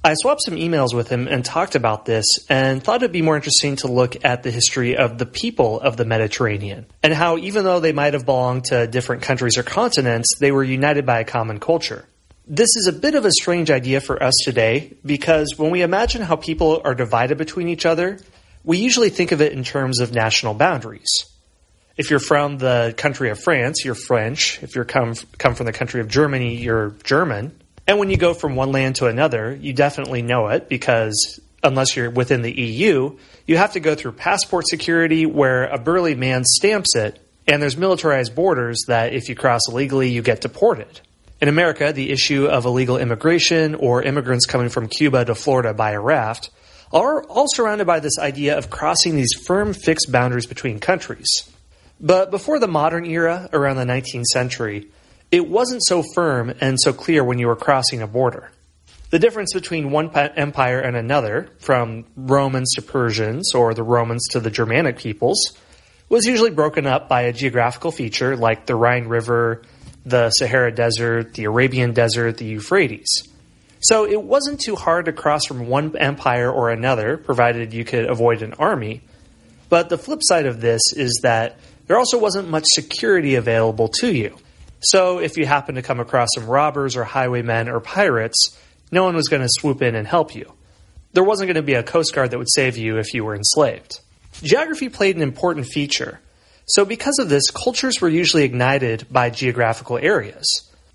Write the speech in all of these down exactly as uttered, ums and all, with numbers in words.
I swapped some emails with him and talked about this and thought it'd be more interesting to look at the history of the people of the Mediterranean and how even though they might have belonged to different countries or continents, they were united by a common culture. This is a bit of a strange idea for us today because when we imagine how people are divided between each other, we usually think of it in terms of national boundaries. If you're from the country of France, you're French. If you're come, come from the country of Germany, you're German. And when you go from one land to another, you definitely know it because unless you're within the E U, you have to go through passport security where a burly man stamps it, and there's militarized borders that if you cross illegally, you get deported. In America, the issue of illegal immigration or immigrants coming from Cuba to Florida by a raft are all surrounded by this idea of crossing these firm, fixed boundaries between countries. But before the modern era, around the nineteenth century, it wasn't so firm and so clear when you were crossing a border. The difference between one empire and another, from Romans to Persians or the Romans to the Germanic peoples, was usually broken up by a geographical feature like the Rhine River, the Sahara Desert, the Arabian Desert, the Euphrates. So it wasn't too hard to cross from one empire or another, provided you could avoid an army. But the flip side of this is that there also wasn't much security available to you. So if you happen to come across some robbers or highwaymen or pirates, no one was going to swoop in and help you. There wasn't going to be a Coast Guard that would save you if you were enslaved. Geography played an important feature. So because of this, cultures were usually ignited by geographical areas.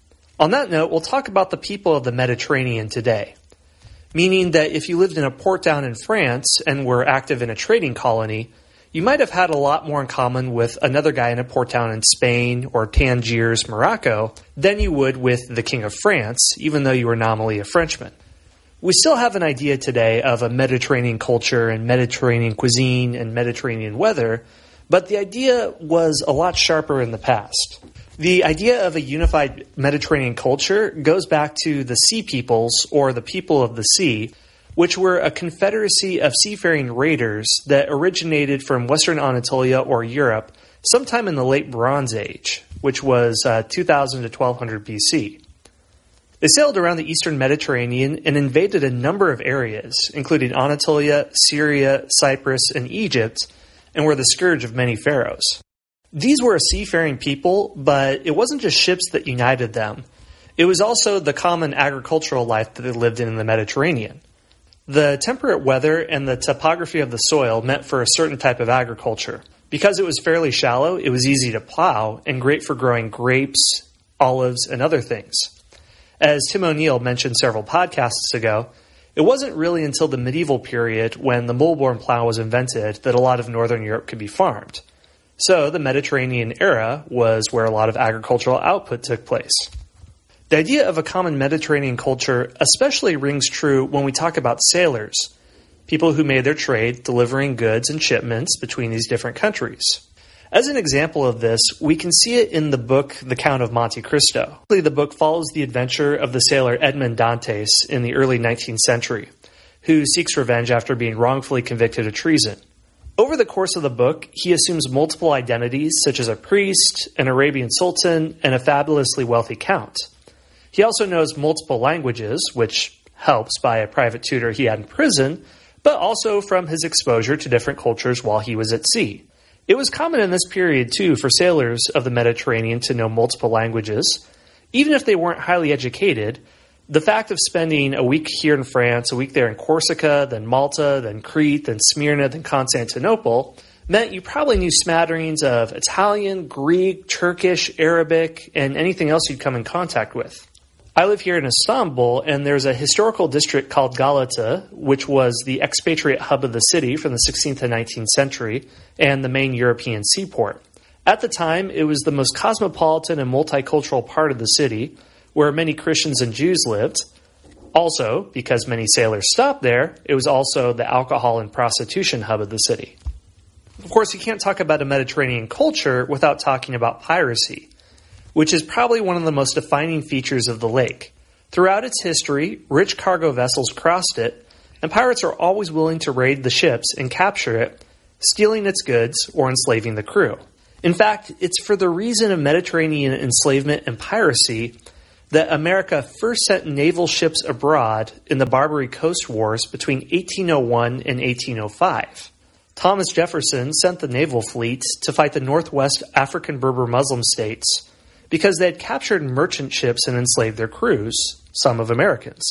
On that note, we'll talk about the people of the Mediterranean today. Meaning that if you lived in a port town in France and were active in a trading colony, you might have had a lot more in common with another guy in a port town in Spain or Tangiers, Morocco, than you would with the King of France, even though you were nominally a Frenchman. We still have an idea today of a Mediterranean culture and Mediterranean cuisine and Mediterranean weather, but the idea was a lot sharper in the past. The idea of a unified Mediterranean culture goes back to the Sea Peoples, or the people of the sea, which were a confederacy of seafaring raiders that originated from Western Anatolia or Europe sometime in the late Bronze Age, which was uh, two thousand to twelve hundred B C. They sailed around the eastern Mediterranean and invaded a number of areas, including Anatolia, Syria, Cyprus, and Egypt, and were the scourge of many pharaohs. These were a seafaring people, but it wasn't just ships that united them. It was also the common agricultural life that they lived in in the Mediterranean. The temperate weather and the topography of the soil meant for a certain type of agriculture. Because it was fairly shallow, it was easy to plow and great for growing grapes, olives, and other things. As Tim O'Neill mentioned several podcasts ago, it wasn't really until the medieval period when the mole-borne plow was invented that a lot of northern Europe could be farmed. So the Mediterranean era was where a lot of agricultural output took place. The idea of a common Mediterranean culture especially rings true when we talk about sailors, people who made their trade delivering goods and shipments between these different countries. As an example of this, we can see it in the book The Count of Monte Cristo. The book follows the adventure of the sailor Edmond Dantes in the early nineteenth century, who seeks revenge after being wrongfully convicted of treason. Over the course of the book, he assumes multiple identities such as a priest, an Arabian sultan, and a fabulously wealthy count. He also knows multiple languages, which helps by a private tutor he had in prison, but also from his exposure to different cultures while he was at sea. It was common in this period, too, for sailors of the Mediterranean to know multiple languages. Even if they weren't highly educated, the fact of spending a week here in France, a week there in Corsica, then Malta, then Crete, then Smyrna, then Constantinople, meant you probably knew smatterings of Italian, Greek, Turkish, Arabic, and anything else you'd come in contact with. I live here in Istanbul, and there's a historical district called Galata, which was the expatriate hub of the city from the sixteenth and nineteenth century, and the main European seaport. At the time, it was the most cosmopolitan and multicultural part of the city, where many Christians and Jews lived. Also, because many sailors stopped there, it was also the alcohol and prostitution hub of the city. Of course, you can't talk about a Mediterranean culture without talking about piracy, which is probably one of the most defining features of the lake. Throughout its history, rich cargo vessels crossed it, and pirates are always willing to raid the ships and capture it, stealing its goods or enslaving the crew. In fact, it's for the reason of Mediterranean enslavement and piracy that America first sent naval ships abroad in the Barbary Coast Wars between eighteen oh one and eighteen oh five. Thomas Jefferson sent the naval fleet to fight the Northwest African Berber Muslim states because they had captured merchant ships and enslaved their crews, some of Americans.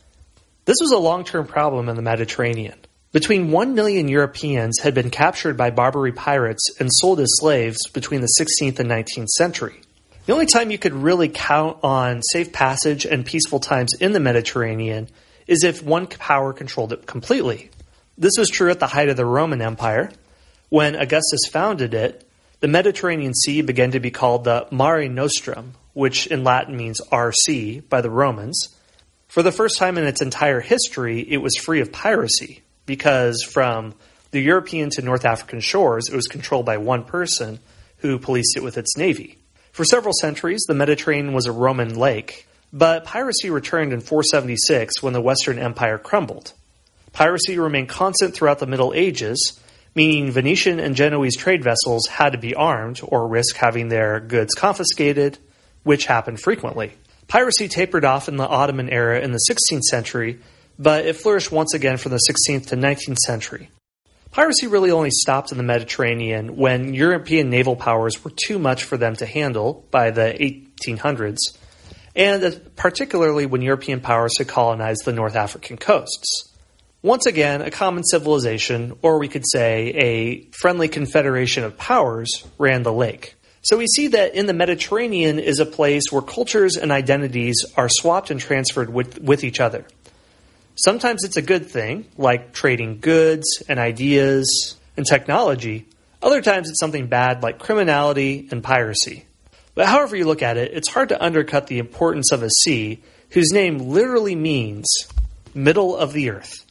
This was a long-term problem in the Mediterranean. Between one million Europeans had been captured by Barbary pirates and sold as slaves between the sixteenth and nineteenth century. The only time you could really count on safe passage and peaceful times in the Mediterranean is if one power controlled it completely. This was true at the height of the Roman Empire. When Augustus founded it, the Mediterranean Sea began to be called the Mare Nostrum, which in Latin means our sea, by the Romans. For the first time in its entire history, it was free of piracy, because from the European to North African shores, it was controlled by one person who policed it with its navy. For several centuries, the Mediterranean was a Roman lake, but piracy returned in four seventy-six when the Western Empire crumbled. Piracy remained constant throughout the Middle Ages, meaning Venetian and Genoese trade vessels had to be armed or risk having their goods confiscated, which happened frequently. Piracy tapered off in the Ottoman era in the sixteenth century, but it flourished once again from the sixteenth to nineteenth century. Piracy really only stopped in the Mediterranean when European naval powers were too much for them to handle by the eighteen hundreds, and particularly when European powers had colonized the North African coasts. Once again, a common civilization, or we could say a friendly confederation of powers, ran the lake. So we see that in the Mediterranean is a place where cultures and identities are swapped and transferred with, with each other. Sometimes it's a good thing, like trading goods and ideas and technology. Other times it's something bad, like criminality and piracy. But however you look at it, it's hard to undercut the importance of a sea whose name literally means middle of the earth.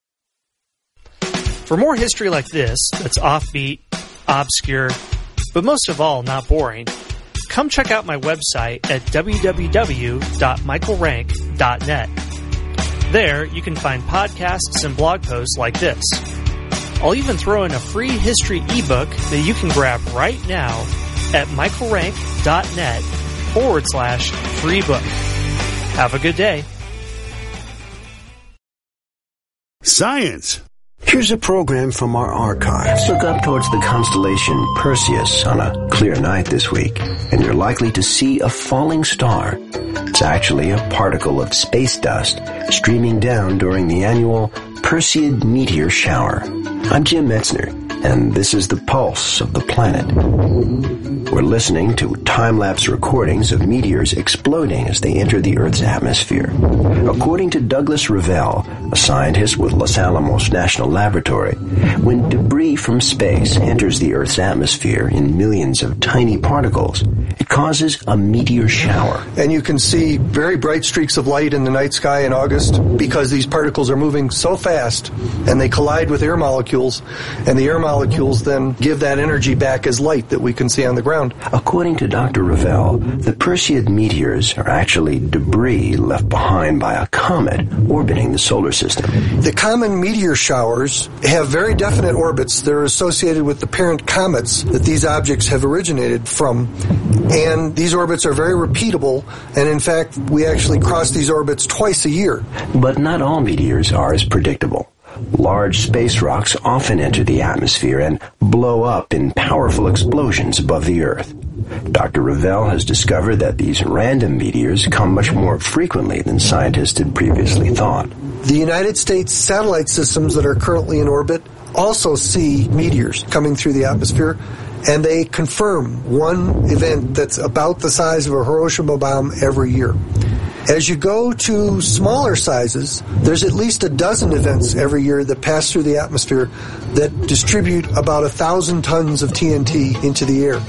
For more history like this, that's offbeat, obscure, but most of all, not boring, come check out my website at w w w dot michael rank dot net. There, you can find podcasts and blog posts like this. I'll even throw in a free history ebook that you can grab right now at michaelrank.net forward slash free book. Have a good day. Science. Here's a program from our archives. Look up towards the constellation Perseus on a clear night this week, and you're likely to see a falling star. It's actually a particle of space dust streaming down during the annual Perseid meteor shower. I'm Jim Metzner, and this is the pulse of the planet. We're listening to time-lapse recordings of meteors exploding as they enter the Earth's atmosphere. According to Douglas Revelle, a scientist with Los Alamos National Laboratory, when debris from space enters the Earth's atmosphere in millions of tiny particles, it causes a meteor shower. And you can see very bright streaks of light in the night sky in August because these particles are moving so fast and they collide with air molecules, and the air molecules then give that energy back as light that we can see on the ground. According to Doctor Revelle, the Perseid meteors are actually debris left behind by a comet orbiting the solar system. The common meteor showers have very definite orbits. They're associated with the parent comets that these objects have originated from, and these orbits are very repeatable, and in fact, we actually cross these orbits twice a year. But not all meteors are as predictable. Large space rocks often enter the atmosphere and blow up in powerful explosions above the Earth. Doctor Revelle has discovered that these random meteors come much more frequently than scientists had previously thought. The United States satellite systems that are currently in orbit also see meteors coming through the atmosphere, and they confirm one event that's about the size of a Hiroshima bomb every year. As you go to smaller sizes, there's at least a dozen events every year that pass through the atmosphere that distribute about a thousand tons of T N T into the air.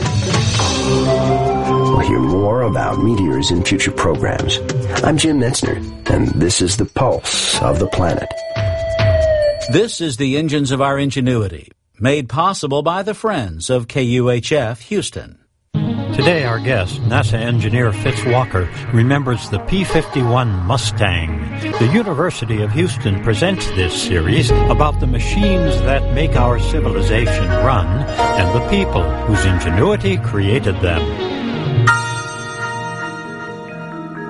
We'll hear more about meteors in future programs. I'm Jim Metzner, and this is the pulse of the planet. This is the Engines of Our Ingenuity, made possible by the friends of K U H F Houston. Today, our guest, NASA engineer Fitz Walker, remembers the P fifty-one Mustang. The University of Houston presents this series about the machines that make our civilization run and the people whose ingenuity created them.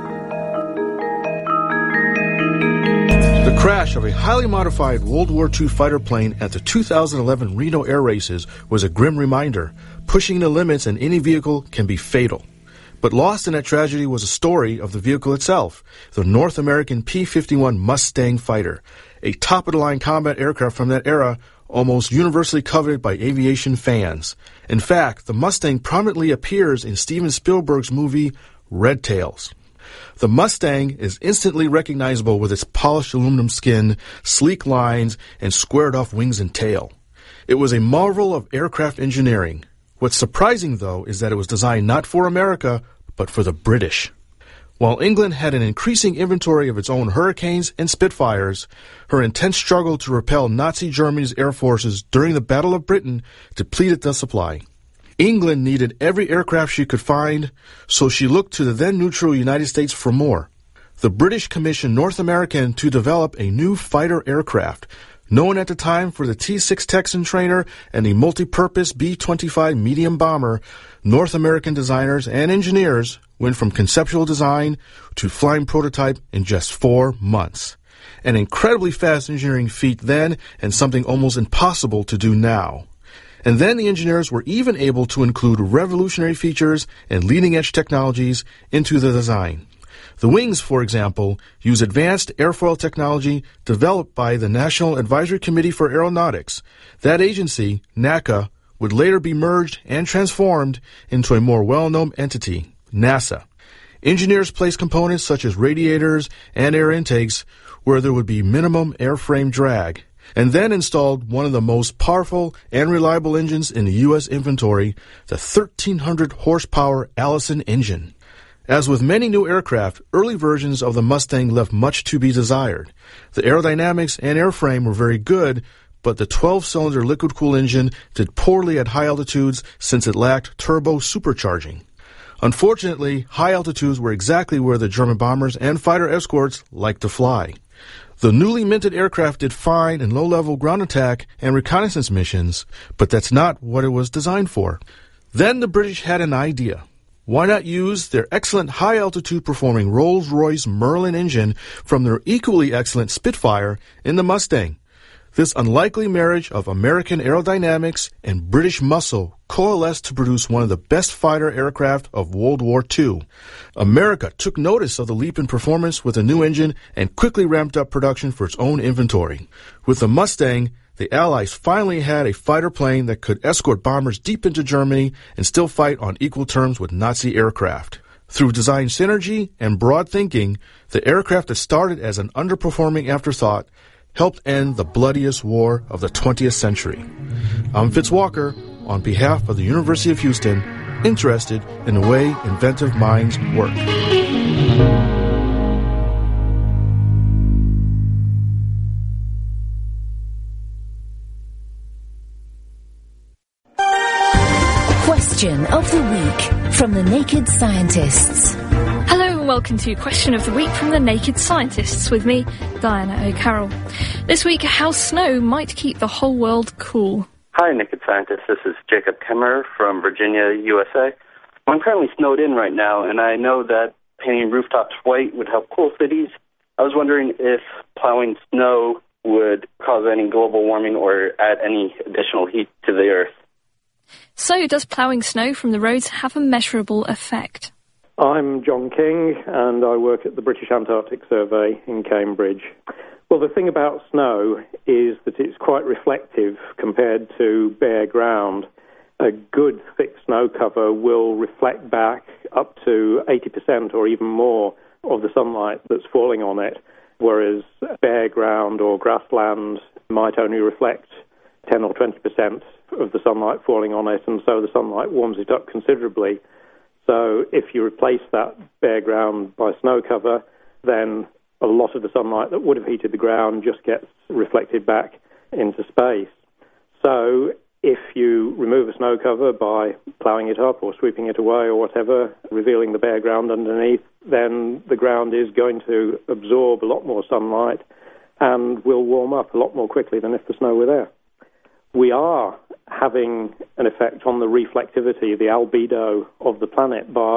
crash of a highly modified World War Two fighter plane at the two thousand eleven Reno Air Races was a grim reminder. Pushing the limits in any vehicle can be fatal. But lost in that tragedy was a story of the vehicle itself, the North American P fifty-one Mustang fighter, a top-of-the-line combat aircraft from that era, almost universally coveted by aviation fans. In fact, the Mustang prominently appears in Steven Spielberg's movie Red Tails. The Mustang is instantly recognizable with its polished aluminum skin, sleek lines, and squared-off wings and tail. It was a marvel of aircraft engineering. What's surprising, though, is that it was designed not for America, but for the British. While England had an increasing inventory of its own Hurricanes and Spitfires, her intense struggle to repel Nazi Germany's air forces during the Battle of Britain depleted the supply. England needed every aircraft she could find, so she looked to the then-neutral United States for more. The British commissioned North American to develop a new fighter aircraft, known at the time for the T six Texan trainer and the multi-purpose B twenty-five medium bomber. North American designers and engineers went from conceptual design to flying prototype in just four months. An incredibly fast engineering feat then, and something almost impossible to do now. And then the engineers were even able to include revolutionary features and leading-edge technologies into the design. The wings, for example, use advanced airfoil technology developed by the National Advisory Committee for Aeronautics. That agency, NACA, would later be merged and transformed into a more well-known entity, NASA. Engineers placed components such as radiators and air intakes where there would be minimum airframe drag, and then installed one of the most powerful and reliable engines in the U S inventory, the thirteen hundred horsepower Allison engine. As with many new aircraft, early versions of the Mustang left much to be desired. The aerodynamics and airframe were very good, but the twelve-cylinder liquid-cooled engine did poorly at high altitudes since it lacked turbo supercharging. Unfortunately, high altitudes were exactly where the German bombers and fighter escorts liked to fly. The newly minted aircraft did fine in low-level ground attack and reconnaissance missions, but that's not what it was designed for. Then the British had an idea. Why not use their excellent high-altitude performing Rolls-Royce Merlin engine from their equally excellent Spitfire in the Mustang? This unlikely marriage of American aerodynamics and British muscle coalesced to produce one of the best fighter aircraft of World War Two. America took notice of the leap in performance with the new engine and quickly ramped up production for its own inventory. With the Mustang, the Allies finally had a fighter plane that could escort bombers deep into Germany and still fight on equal terms with Nazi aircraft. Through design synergy and broad thinking, the aircraft that started as an underperforming afterthought helped end the bloodiest war of the twentieth century. I'm Fitz Walker, on behalf of the University of Houston, interested in the way inventive minds work. Question of the Week from the Naked Scientists. Hello and welcome to Question of the Week from the Naked Scientists with me, Diana O'Carroll. This week, how snow might keep the whole world cool. Hi, Naked Scientists. This is Jacob Kemmerer from Virginia, U S A. I'm currently snowed in right now, and I know that painting rooftops white would help cool cities. I was wondering if plowing snow would cause any global warming or add any additional heat to the Earth. So, does ploughing snow from the roads have a measurable effect? I'm John King, and I work at the British Antarctic Survey in Cambridge. Well, the thing about snow is that it's quite reflective compared to bare ground. A good thick snow cover will reflect back up to eighty percent or even more of the sunlight that's falling on it, whereas bare ground or grassland might only reflect ten or twenty percent of the sunlight falling on it, and so the sunlight warms it up considerably. So if you replace that bare ground by snow cover, then a lot of the sunlight that would have heated the ground just gets reflected back into space. So if you remove a snow cover by ploughing it up or sweeping it away or whatever, revealing the bare ground underneath, then the ground is going to absorb a lot more sunlight and will warm up a lot more quickly than if the snow were there. We are having an effect on the reflectivity, the albedo of the planet by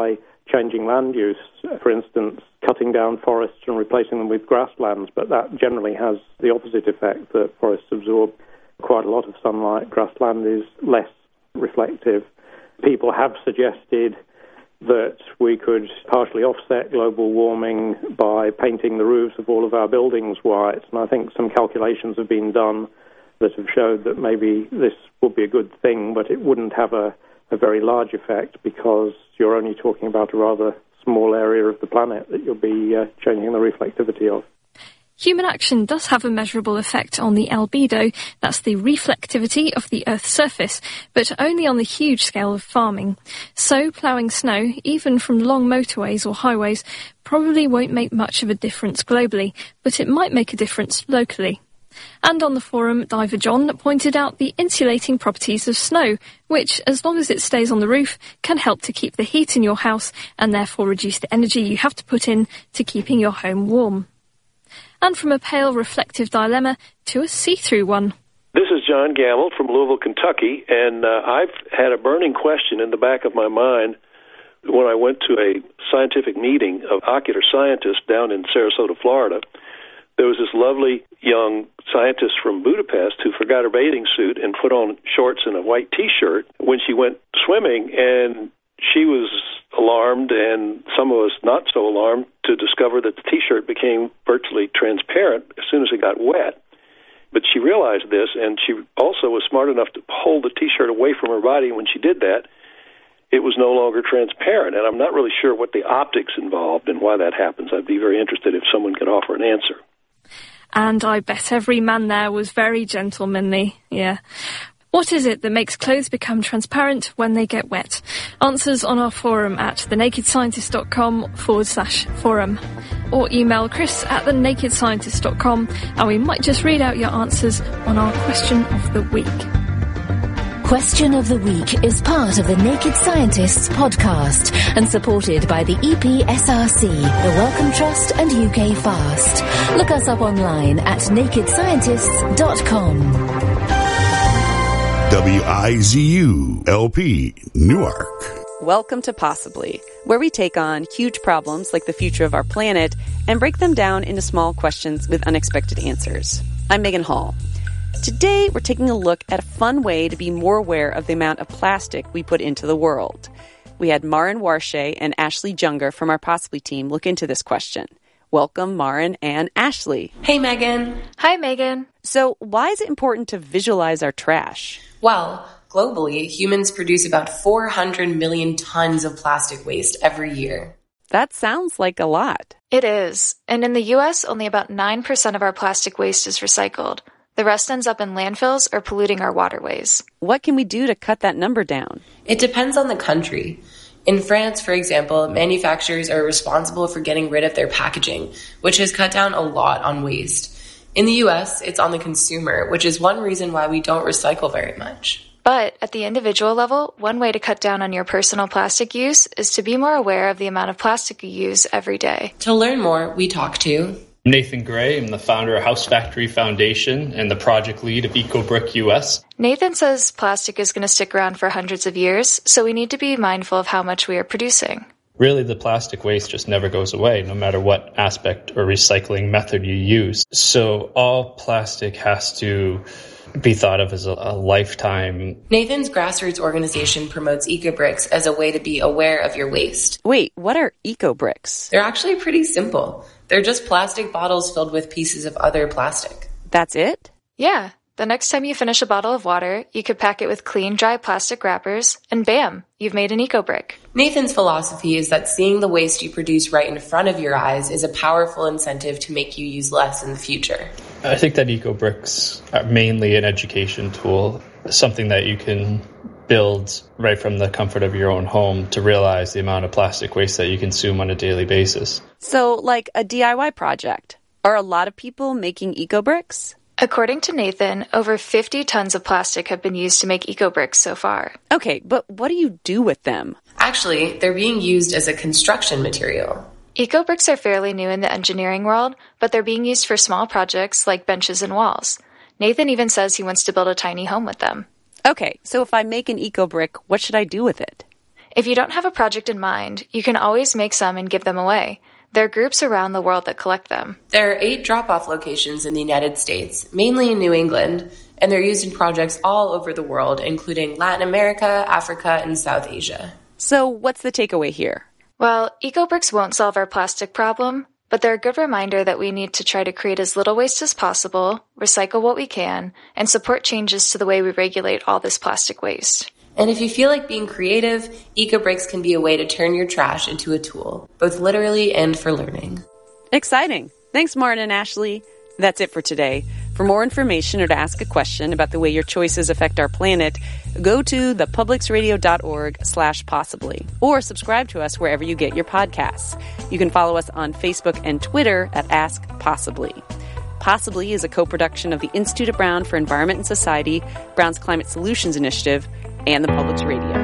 changing land use, for instance, cutting down forests and replacing them with grasslands, but that generally has the opposite effect, that forests absorb quite a lot of sunlight. Grassland is less reflective. People have suggested that we could partially offset global warming by painting the roofs of all of our buildings white, and I think some calculations have been done that have showed that maybe this would be a good thing, but it wouldn't have a, a very large effect because you're only talking about a rather small area of the planet that you'll be uh, changing the reflectivity of. Human action does have a measurable effect on the albedo, that's the reflectivity of the Earth's surface, but only on the huge scale of farming. So ploughing snow, even from long motorways or highways, probably won't make much of a difference globally, but it might make a difference locally. And on the forum, Diver John pointed out the insulating properties of snow, which, as long as it stays on the roof, can help to keep the heat in your house and therefore reduce the energy you have to put in to keeping your home warm. And from a pale reflective dilemma to a see-through one. This is John Gamble from Louisville, Kentucky, and uh, I've had a burning question in the back of my mind when I went to a scientific meeting of ocular scientists down in Sarasota, Florida. There was this lovely young scientist from Budapest who forgot her bathing suit and put on shorts and a white T-shirt when she went swimming, and she was alarmed, and some of us not so alarmed, to discover that the T-shirt became virtually transparent as soon as it got wet. But she realized this, and she also was smart enough to hold the T-shirt away from her body. When she did that, it was no longer transparent, and I'm not really sure what the optics involved and why that happens. I'd be very interested if someone could offer an answer. And I bet every man there was very gentlemanly, yeah. What is it that makes clothes become transparent when they get wet? Answers on our forum at thenakedscientist.com forward slash forum. Or email Chris at thenakedscientist dot com and we might just read out your answers on our Question of the Week. Question of the Week is part of the Naked Scientists podcast and supported by the E P S R C, the Wellcome Trust and U K Fast. Look us up online at naked scientists dot com. W I Z U L P, Newark. Welcome to Possibly, where we take on huge problems like the future of our planet and break them down into small questions with unexpected answers. I'm Megan Hall. Today, we're taking a look at a fun way to be more aware of the amount of plastic we put into the world. We had Maren Warshay and Ashley Junger from our Possibly team look into this question. Welcome, Maren and Ashley. Hey, Megan. Hi, Megan. So, why is it important to visualize our trash? Well, globally, humans produce about four hundred million tons of plastic waste every year. That sounds like a lot. It is. And in the U S, only about nine percent of our plastic waste is recycled. The rest ends up in landfills or polluting our waterways. What can we do to cut that number down? It depends on the country. In France, for example, manufacturers are responsible for getting rid of their packaging, which has cut down a lot on waste. In the U S, it's on the consumer, which is one reason why we don't recycle very much. But at the individual level, one way to cut down on your personal plastic use is to be more aware of the amount of plastic you use every day. To learn more, we talk to Nathan Gray. I'm the founder of House Factory Foundation and the project lead of EcoBrick U S. Nathan says plastic is going to stick around for hundreds of years, so we need to be mindful of how much we are producing. Really, the plastic waste just never goes away, no matter what aspect or recycling method you use. So all plastic has to be thought of as a, a lifetime. Nathan's grassroots organization promotes EcoBricks as a way to be aware of your waste. Wait, what are EcoBricks? They're actually pretty simple. They're just plastic bottles filled with pieces of other plastic. That's it? Yeah. The next time you finish a bottle of water, you could pack it with clean, dry plastic wrappers, and bam, you've made an EcoBrick. Nathan's philosophy is that seeing the waste you produce right in front of your eyes is a powerful incentive to make you use less in the future. I think that EcoBricks are mainly an education tool, something that you can build right from the comfort of your own home to realize the amount of plastic waste that you consume on a daily basis. So, like a D I Y project. Are a lot of people making EcoBricks? According to Nathan, over fifty tons of plastic have been used to make EcoBricks so far. Okay, but what do you do with them? Actually, they're being used as a construction material. EcoBricks are fairly new in the engineering world, but they're being used for small projects like benches and walls. Nathan even says he wants to build a tiny home with them. Okay, so if I make an EcoBrick, what should I do with it? If you don't have a project in mind, you can always make some and give them away. There are groups around the world that collect them. There are eight drop-off locations in the United States, mainly in New England, and they're used in projects all over the world, including Latin America, Africa, and South Asia. So what's the takeaway here? Well, EcoBricks won't solve our plastic problem, but they're a good reminder that we need to try to create as little waste as possible, recycle what we can, and support changes to the way we regulate all this plastic waste. And if you feel like being creative, EcoBricks can be a way to turn your trash into a tool, both literally and for learning. Exciting. Thanks, Martin and Ashley. That's it for today. For more information or to ask a question about the way your choices affect our planet, go to thepublicsradio.org slash possibly, or subscribe to us wherever you get your podcasts. You can follow us on Facebook and Twitter at Ask Possibly. Possibly is a co-production of the Institute at Brown for Environment and Society, Brown's Climate Solutions Initiative, and the Public's Radio.